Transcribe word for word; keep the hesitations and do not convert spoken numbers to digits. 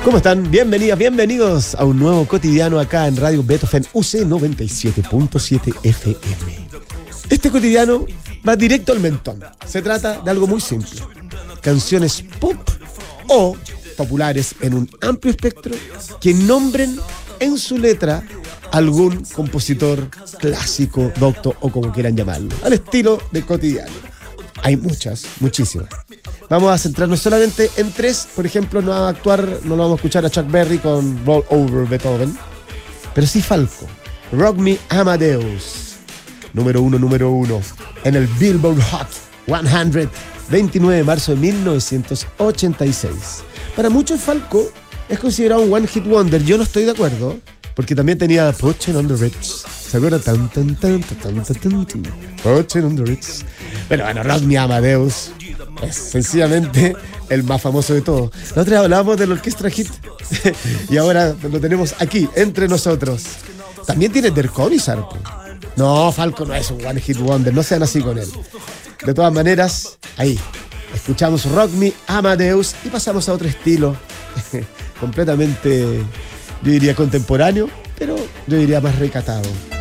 ¿Cómo están? Bienvenidas, bienvenidos a un nuevo cotidiano acá en Radio Beethoven U C noventa y siete punto siete F M. Este cotidiano va directo al mentón. Se trata de algo muy simple. Canciones pop o populares en un amplio espectro que nombren en su letra algún compositor clásico, docto o como quieran llamarlo, al estilo de cotidiano. Hay muchas, muchísimas. Vamos a centrarnos solamente en tres. Por ejemplo, no vamos a actuar, no lo vamos a escuchar a Chuck Berry con Roll Over Beethoven, pero sí Falco, Rock Me Amadeus, número uno, número uno, en el Billboard Hot cien, veintinueve de marzo de mil novecientos ochenta y seis. Para muchos Falco es considerado un One Hit Wonder. Yo no estoy de acuerdo, porque también tenía Pushing on the Ritz. ¿Se acuerdan? Tan, tan, tan, tan, tan, tan, tan. Pushing on the Ritz. Pero bueno, Rock Me Amadeus es sencillamente el más famoso de todos. Nosotros hablábamos de la orquesta hit y ahora lo tenemos aquí, entre nosotros. También tiene Der Kommissar. No, Falco no es un One Hit Wonder, no sean así con él. De todas maneras, ahí, escuchamos Rock Me Amadeus y pasamos a otro estilo completamente, yo diría contemporáneo, pero yo diría más recatado.